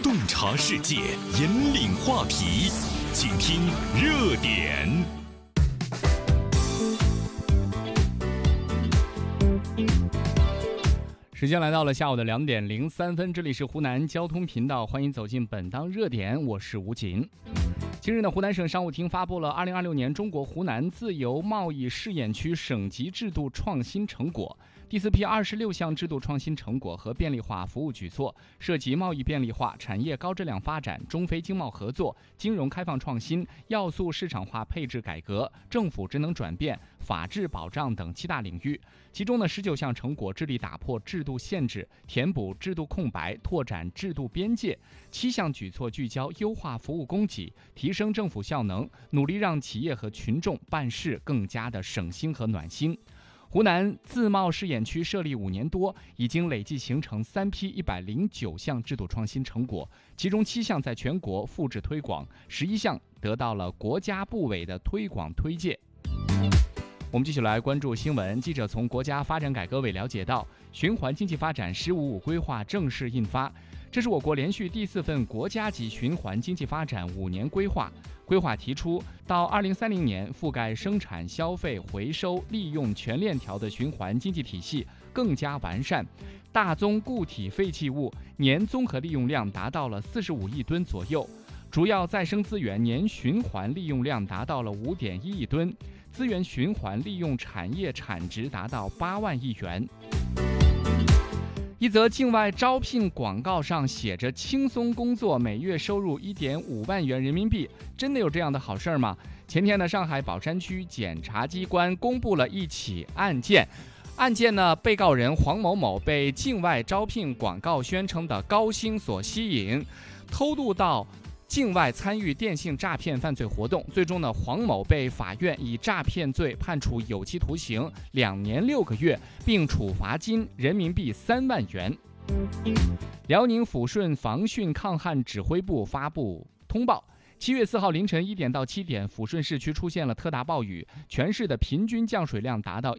洞察世界，引领话题，请听热点。 时间来到了下午的2点03分，这里是湖南交通频道，欢迎走进本档热点，我是吴锦。今日呢，湖南省商务厅发布了2026年中国湖南自由贸易试验区省级制度创新成果。第4批26项制度创新成果和便利化服务举措，涉及贸易便利化、产业高质量发展、中非经贸合作、金融开放创新、要素市场化配置改革、政府职能转变、法治保障等7大领域。其中呢，19项成果致力打破制度限制，填补制度空白，拓展制度边界；7项举措聚焦优化服务供给，提升政府效能，努力让企业和群众办事更加的省心和暖心。湖南自贸试验区设立5年多，已经累计形成3批109项制度创新成果，其中7项在全国复制推广，11项得到了国家部委的推广推介。我们继续来关注新闻。记者从国家发展改革委了解到，循环经济发展“15+5”规划正式印发，这是我国连续第4份国家级循环经济发展5年规划。规划提出，到2030年，覆盖生产、消费、回收、利用全链条的循环经济体系更加完善，大宗固体废弃物年综合利用量达到了45亿吨左右，主要再生资源年循环利用量达到了5.1亿吨，资源循环利用产业产值达到8万亿元。一则境外招聘广告上写着轻松工作，每月收入1.5万元人民币，真的有这样的好事吗？前天呢，上海宝山区检察机关公布了一起案件。案件呢，被告人黄某某被境外招聘广告宣称的高薪所吸引，偷渡到境外参与电信诈骗犯罪活动，最终呢，黄某被法院以诈骗罪判处有期徒刑2年6个月，并处罚金人民币3万元。辽宁抚顺防汛抗旱指挥部发布通报，7月4号凌晨1点到7点，抚顺市区出现了特大暴雨，全市的平均降水量达到